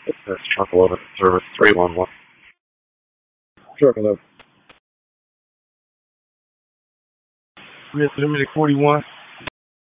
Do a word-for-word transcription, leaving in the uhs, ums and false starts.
That's Truck eleven, service three one one. Truck eleven. We have limited forty-one.